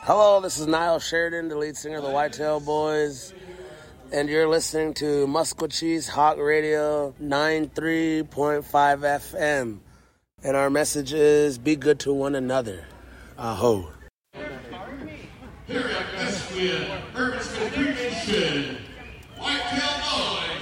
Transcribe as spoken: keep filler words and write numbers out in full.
Hello, this is Niall Sheridan, the lead singer of the Whitetail Boys, and you're listening to Musquecheese Hawk Radio ninety-three point five F M. And our message is, be good to one another. Aho. Here at Westwood, Urban Creation, Whitetail Boys.